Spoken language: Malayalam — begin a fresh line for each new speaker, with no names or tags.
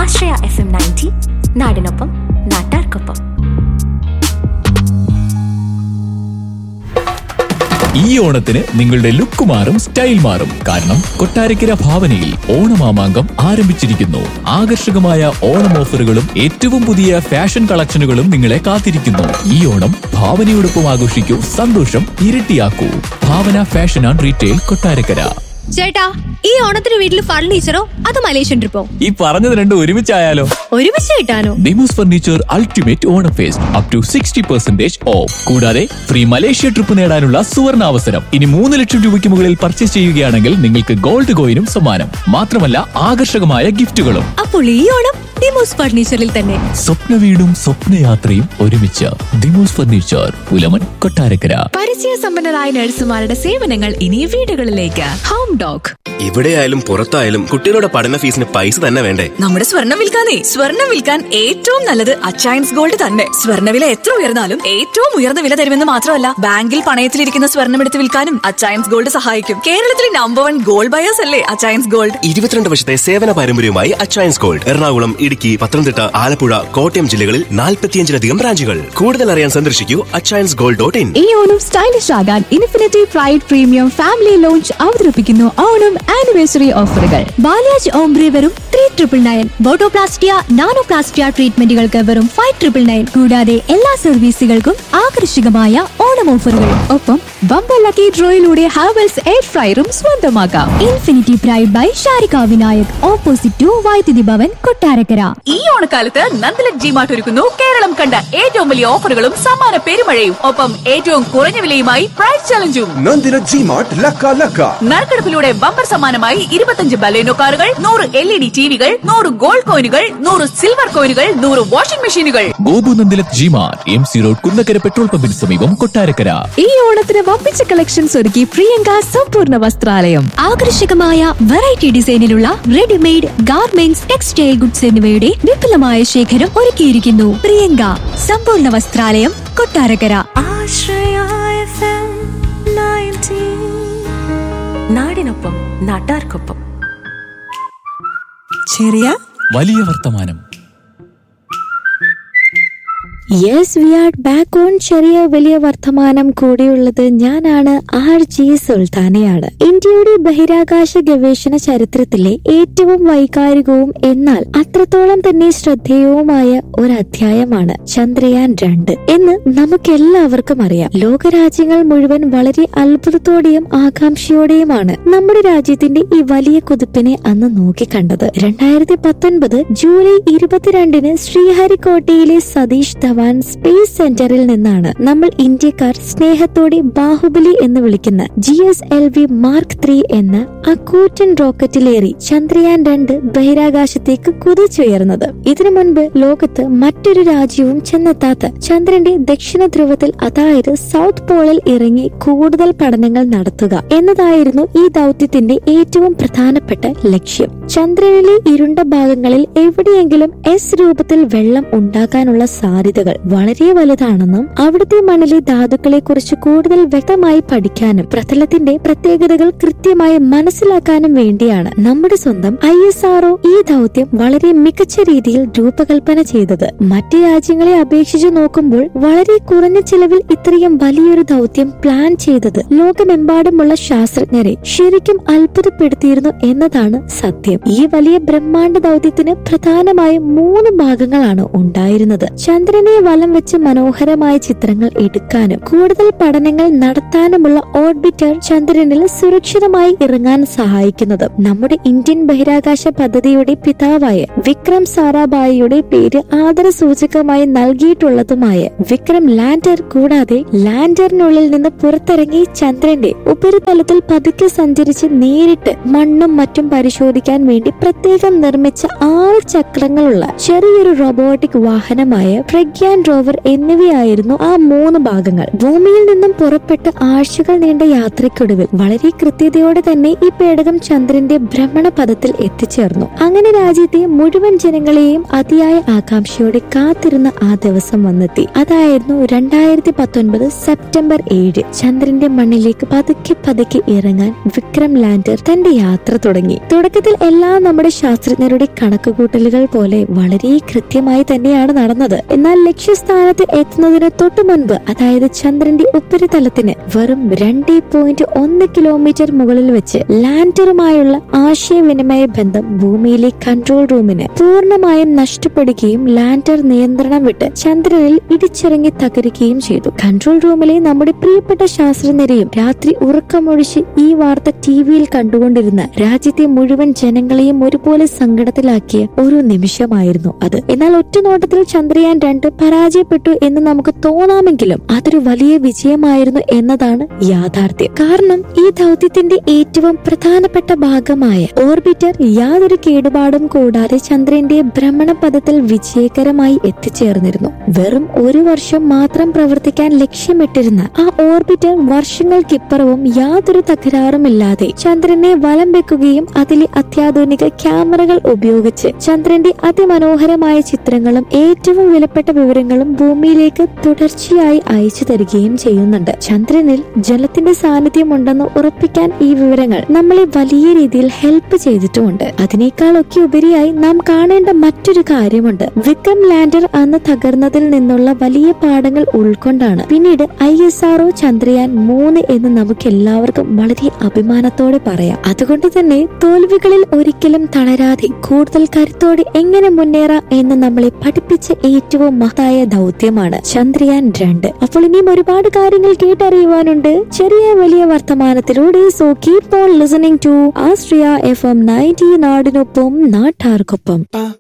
ആശ്രയ FM 90 നാടിനൊപ്പം നാട്ടാർക്കൊപ്പം.
ഈ ഓണത്തിന് നിങ്ങളുടെ ലുക്ക് മാറും, സ്റ്റൈൽ മാറും. കാരണം കൊട്ടാരക്കര ഭാവനയിൽ ഓണമാമാങ്കം ആരംഭിച്ചിരിക്കുന്നു. ആകർഷകമായ ഓണം ഓഫറുകളും ഏറ്റവും പുതിയ ഫാഷൻ കളക്ഷനുകളും നിങ്ങളെ കാത്തിരിക്കുന്നു. ഈ ഓണം ഭാവനയോടൊപ്പം ആഘോഷിക്കൂ, സന്തോഷം ഇരട്ടിയാക്കൂ. ഭാവന ഫാഷൻ ആൻഡ് റീറ്റെയിൽ, കൊട്ടാരക്കര.
ചേട്ടാ, ഈ ഓണത്തിന് വീട്ടിൽ ഫർണിച്ചറോ അത് മലേഷ്യൻ ട്രിപ്പോ?
ഈ പറഞ്ഞത് രണ്ടും ഒരുമിച്ചായാലോ?
ഒരുമിച്ച് കിട്ടാനോ?
Demos furniture ultimate Onam first up to 60% of. കൂടാതെ ഫ്രീ മലേഷ്യ ട്രിപ്പ് നേടാനുള്ള സുവർണ അവസരം. ഇനി 3 ലക്ഷം രൂപയ്ക്ക് മുകളിൽ പർച്ചേസ് ചെയ്യുകയാണെങ്കിൽ നിങ്ങൾക്ക് ഗോൾഡ് കോയിനും സമ്മാനം. മാത്രമല്ല ആകർഷകമായ ഗിഫ്റ്റുകളും.
അപ്പോൾ ഈ ഓണം ഡിമോസ് ഫർണിച്ചറിൽ തന്നെ.
സ്വപ്ന വീടും സ്വപ്നയാത്രയും ഒരുമിച്ച്. ഡിമോസ് ഫർണിച്ചർ, പുലമൺ, കൊട്ടാരക്കര.
പരിചയസമ്പന്നരായ നഴ്സുമാരുടെ സേവനങ്ങൾ ഇനി വീടുകളിലേക്ക്. Home dog.
എവിടെയായാലും പുറത്തായാലും കുട്ടികളുടെ പഠന ഫീസിന് പൈസ തന്നെ വേണ്ടേ?
നമ്മുടെ സ്വർണ്ണം വിൽക്കാൻ ഏറ്റവും നല്ലത് അച്ചയൻസ് ഗോൾഡ് തന്നെ. സ്വർണ്ണവില എത്ര ഉയർന്നാലും ഏറ്റവും ഉയർന്ന വില തരുമെന്ന് മാത്രമല്ല, ബാങ്കിൽ പണയത്തിലിരിക്കുന്ന സ്വർണ്ണം എടുത്ത് വിൽക്കാനും അച്ചയൻസ് ഗോൾഡ് സഹായിക്കും. കേരളത്തിലെ നമ്പർ 1 ഗോൾഡ് ബയേഴ്സ് അല്ലേ അച്ചയൻസ് ഗോൾഡ്.
22 വർഷത്തെ സേവന പാരമ്പര്യവുമായി അച്ചയൻസ് ഗോൾഡ് എറണാകുളം, ഇടുക്കി, പത്തനംതിട്ട, ആലപ്പുഴ, കോട്ടയം ജില്ലകളിൽ 45-ലധികം ബ്രാഞ്ചുകൾ. കൂടുതൽ അറിയാൻ സന്ദർശിക്കൂ achayansgold.in.
ഈ ഓണം സ്റ്റൈലിഷ് ആകാൻ infinity pride premium family launch അവതരിപ്പിക്കുന്നു ഓണം ആനിവേഴ്സറി ഓഫറുകൾ.
ബാലാജ് ഓംബ്രി വെറും 3,999. ബോട്ടോപ്ലാസ്റ്റിയ, നാനോപ്ലാസ്റ്റിയ ട്രീറ്റ്മെന്റുകൾക്ക് വെറും 5,999. കൂടാതെ എല്ലാ സർവീസുകൾക്കും ആകർഷകമായ ഓണം ഓഫറുകൾ.
ഒപ്പം ബമ്പർ ലക്കി ഡ്രോയിലൂടെ ഹാവൽസ് എയർ ഫ്രയറും സ്വന്തമാക്കാം.
Infinity pride by Sharika Vinayak, opposite to വൈദ്യുതി ഭവൻ, കൊട്ടാരക്കര.
ഈ ഓണക്കാലത്ത് നന്ദലക് ജിമാർട്ട് ഒരുക്കുന്നു കേരളം കണ്ട ഏറ്റവും വലിയ ഓഫറുകളും സമ്മാന പെരുമഴയും. ഒപ്പം ഏറ്റവും കുറഞ്ഞ വിലയുമായി പ്രൈസ് ചലഞ്ചും.
നന്ദലക് ജിമാർട്ട് ലക്ക ലക്ക.
നറുക്കെടുപ്പിലൂടെ ബമ്പർ സമ്മാനമായി 25 ബലേനോ കാറുകൾ, 100 LED ടിവികൾ, 100 ഗോൾഡ് കോയിനുകൾ, 100 സിൽവർ കോയിനുകൾ, 100 വാഷിംഗ് മെഷീനുകൾ.
Gopu നന്ദലക് G-Mart, MC road, Kunnakkara petrol പമ്പിന് സമീപം, കൊട്ടാരക്കര.
ഈ ഓണത്തിന് വമ്പിച്ച കളക്ഷൻസ് ഒരുക്കി പ്രിയങ്ക സമ്പൂർണ്ണ വസ്ത്രാലയം.
ആകർഷകമായ variety ഡിസൈനിലുള്ള readymade garments, textile goods എന്നിവയുടെ വിപുലമായ ശേഖരം ഒരുക്കിയിരിക്കുന്നു. പ്രിയങ്ക സമ്പൂർണ്ണ വസ്ത്രാലയം, കൊട്ടാരക്കര.
ആശ്രയ FM 90 നാടിനൊപ്പം നാട്ടാർക്കൊപ്പം.
ചെറിയ
വലിയ വർത്തമാനം.
Yes, V are back on ചെറിയ വലിയ വർത്തമാനം. കൂടെയുള്ളത് ഞാനാണ് RJ സുൽത്താനയാണ്. ഇന്ത്യയുടെ ബഹിരാകാശ ഗവേഷണ ചരിത്രത്തിലെ ഏറ്റവും വൈകാരികവും എന്നാൽ അത്രത്തോളം തന്നെ ശ്രദ്ധേയവുമായ ഒരു അധ്യായമാണ് ചന്ദ്രയാൻ 2 എന്ന് നമുക്കെല്ലാവർക്കും അറിയാം. ലോകരാജ്യങ്ങൾ മുഴുവൻ വളരെ അത്ഭുതത്തോടെയും ആകാംക്ഷയോടെയുമാണ് നമ്മുടെ രാജ്യത്തിന്റെ ഈ വലിയ കുതിപ്പിനെ അന്ന് നോക്കിക്കണ്ടത്. 2019 ജൂലൈ 22 ശ്രീഹരിക്കോട്ടയിലെ സതീഷ് ധവാൻ സ്പേസ് സെന്ററിൽ നിന്നാണ് നമ്മൾ ഇന്ത്യക്കാർ സ്നേഹത്തോടെ ബാഹുബലി എന്ന് വിളിക്കുന്ന GSLV Mark 3 എന്ന അക്കൂറ്റൻ റോക്കറ്റിലേറി ചന്ദ്രയാൻ 2 ബഹിരാകാശത്തേക്ക് കുതിച്ചുയർന്നത്. ഇതിനു മുൻപ് ലോകത്ത് മറ്റൊരു രാജ്യവും ചെന്നെത്താത്ത ചന്ദ്രന്റെ ദക്ഷിണ ധ്രുവത്തിൽ, അതായത് സൗത്ത് പോളിൽ ഇറങ്ങി കൂടുതൽ പഠനങ്ങൾ നടത്തുക എന്നതായിരുന്നു ഈ ദൗത്യത്തിന്റെ ഏറ്റവും പ്രധാനപ്പെട്ട ലക്ഷ്യം. ചന്ദ്രനിലെ ഇരുണ്ട ഭാഗങ്ങളിൽ എവിടെയെങ്കിലും S രൂപത്തിൽ വെള്ളം ഉണ്ടാകാനുള്ള സാധ്യതകൾ വളരെ വലുതാണെന്നും അവിടുത്തെ മണ്ണിലെ ധാതുക്കളെ കുറിച്ച് കൂടുതൽ വ്യക്തമായി പഠിക്കാനും പ്രതലത്തിന്റെ പ്രത്യേകതകൾ കൃത്യമായി മനസ്സിലാക്കാനും വേണ്ടിയാണ് നമ്മുടെ സ്വന്തം ISRO ഈ ദൗത്യം വളരെ മികച്ച രീതിയിൽ രൂപകൽപ്പന ചെയ്തത്. മറ്റ് രാജ്യങ്ങളെ അപേക്ഷിച്ച് നോക്കുമ്പോൾ വളരെ കുറഞ്ഞ ചിലവിൽ ഇത്രയും വലിയൊരു ദൗത്യം പ്ലാൻ ചെയ്തത് ലോകമെമ്പാടുമുള്ള ശാസ്ത്രജ്ഞരെ ശരിക്കും അത്ഭുതപ്പെടുത്തിയിരുന്നു എന്നതാണ് സത്യം. ഈ വലിയ ബ്രഹ്മാണ്ഡ ദൗത്യത്തിന് പ്രധാനമായും 3 ഭാഗങ്ങളാണ് ഉണ്ടായിരുന്നത്. ചന്ദ്രനെ വലം വെച്ച് മനോഹരമായ ചിത്രങ്ങൾ എടുക്കാനും കൂടുതൽ പഠനങ്ങൾ നടത്താനുമുള്ള ഓർബിറ്റർ ചന്ദ്രനിൽ സുരക്ഷിതമായി ഇറങ്ങാൻ സഹായിക്കുന്നത്. നമ്മുടെ ഇന്ത്യൻ ബഹിരാകാശ പദ്ധതിയുടെ പിതാവായ വിക്രം സാരാഭായിയുടെ പേര് ആദരസൂചകമായി നൽകിയിട്ടുള്ളതുമായ വിക്രം ലാൻഡർ, കൂടാതെ ലാൻഡറിനുള്ളിൽ നിന്ന് പുറത്തിറങ്ങി ചന്ദ്രന്റെ ഉപരിതലത്തിൽ പതുക്കെ സഞ്ചരിച്ച് നേരിട്ട് മണ്ണും മറ്റും പരിശോധിക്കാൻ വേണ്ടി പ്രത്യേകം നിർമ്മിച്ച 6 ചക്രങ്ങളുള്ള ചെറിയൊരു റോബോട്ടിക് വാഹനമായ പ്രഗ്യ വിക്യാൻ റോവർ എന്നിവയായിരുന്നു ആ 3 ഭാഗങ്ങൾ. ഭൂമിയിൽ നിന്നും പുറപ്പെട്ട് ആഴ്ചകൾ നീണ്ട യാത്രയ്ക്കൊടുവിൽ വളരെ കൃത്യതയോടെ തന്നെ ഈ പേടകം ചന്ദ്രന്റെ ഭ്രമണപഥത്തിൽ എത്തിച്ചേർന്നു. അങ്ങനെ രാജ്യത്തെ മുഴുവൻ ജനങ്ങളെയും അതിയായ ആകാംക്ഷയോടെ കാത്തിരുന്ന ആ ദിവസം വന്നെത്തി. അതായിരുന്നു 2019 സെപ്റ്റംബർ 7. ചന്ദ്രന്റെ മണ്ണിലേക്ക് പതുക്കെ പതുക്കെ ഇറങ്ങാൻ വിക്രം ലാൻഡർ തന്റെ യാത്ര തുടങ്ങി. തുടക്കത്തിൽ എല്ലാം നമ്മുടെ ശാസ്ത്രജ്ഞരുടെ കണക്കുകൂട്ടലുകൾ പോലെ വളരെ കൃത്യമായി തന്നെയാണ് നടന്നത്. എന്നാൽ ലക്ഷ്യസ്ഥാനത്ത് എത്തുന്നതിന് തൊട്ടു മുൻപ്, അതായത് ചന്ദ്രന്റെ ഉപരിതലത്തിന് വെറും 2.1 കിലോമീറ്റർ മുകളിൽ വെച്ച് ലാൻഡറുമായുള്ള ആശയവിനിമയ ബന്ധം ഭൂമിയിലെ കൺട്രോൾ റൂമിന് പൂർണ്ണമായും നഷ്ടപ്പെടുകയും ലാൻഡർ നിയന്ത്രണം വിട്ട് ചന്ദ്രനിൽ ഇടിച്ചിറങ്ങി തകരുകയും ചെയ്തു. കൺട്രോൾ റൂമിലെ നമ്മുടെ പ്രിയപ്പെട്ട ശാസ്ത്രജ്ഞരെയും രാത്രി ഉറക്കമൊഴിച്ച് ഈ വാർത്ത ടിവിയിൽ കണ്ടുകൊണ്ടിരുന്ന രാജ്യത്തെ മുഴുവൻ ജനങ്ങളെയും ഒരുപോലെ സങ്കടത്തിലാക്കിയ ഒരു നിമിഷമായിരുന്നു അത്. എന്നാൽ ഒറ്റ നോട്ടത്തിൽ ചന്ദ്രയാൻ 2 പരാജയപ്പെട്ടു എന്ന് നമുക്ക് തോന്നാമെങ്കിലും അതൊരു വലിയ വിജയമായിരുന്നു എന്നതാണ് യാഥാർത്ഥ്യം. കാരണം ഈ ദൗത്യത്തിന്റെ ഏറ്റവും പ്രധാനപ്പെട്ട ഭാഗമായ ഓർബിറ്റർ യാതൊരു കേടുപാടും കൂടാതെ ചന്ദ്രന്റെ ഭ്രമണപഥത്തിൽ വിജയകരമായി എത്തിച്ചേർന്നിരുന്നു. വെറും 1 വർഷം മാത്രം പ്രവർത്തിക്കാൻ ലക്ഷ്യമിട്ടിരുന്ന ആ ഓർബിറ്റർ വർഷങ്ങൾക്കിപ്പുറവും യാതൊരു തകരാറുമില്ലാതെ ചന്ദ്രനെ വലം വെക്കുകയും അതിലെ അത്യാധുനിക ക്യാമറകൾ ഉപയോഗിച്ച് ചന്ദ്രന്റെ അതിമനോഹരമായ ചിത്രങ്ങളും ഏറ്റവും വിലപ്പെട്ട വിവരങ്ങളും ഭൂമിയിലേക്ക് തുടർച്ചയായി അയച്ചു തരികയും ചെയ്യുന്നുണ്ട്. ചന്ദ്രനിൽ ജലത്തിന്റെ സാന്നിധ്യമുണ്ടെന്ന് ഉറപ്പിക്കാൻ ഈ വിവരങ്ങൾ നമ്മളെ വലിയ രീതിയിൽ ഹെൽപ്പ് ചെയ്തിട്ടുമുണ്ട്. അതിനേക്കാളൊക്കെ ഉപരിയായി നാം കാണേണ്ട മറ്റൊരു കാര്യമുണ്ട്. വിക്രം ലാൻഡർ അന്ന് തകർന്നതിൽ നിന്നുള്ള വലിയ പാഠങ്ങൾ ഉൾക്കൊണ്ടാണ് പിന്നീട് ISRO ചന്ദ്രയാൻ 3 എന്ന് നമുക്ക് എല്ലാവർക്കും വളരെ അഭിമാനത്തോടെ പറയാം. അതുകൊണ്ട് തന്നെ തോൽവികളിൽ ഒരിക്കലും തളരാതെ കൂടുതൽ കരുത്തോടെ എങ്ങനെ മുന്നേറാം എന്ന് നമ്മളെ പഠിപ്പിച്ച ഏറ്റവും മഹത്തായ ദൗത്യമാണ് ചന്ദ്രയാൻ 2. അപ്പോൾ ഇനിയും ഒരുപാട് കാര്യങ്ങൾ കേട്ടറിയുവാനുണ്ട് ചെറിയ വലിയ വർത്തമാനത്തിലൂടെ. So keep on listening to Austria FM 90 നാടിനൊപ്പം നാട്ടാർക്കൊപ്പം.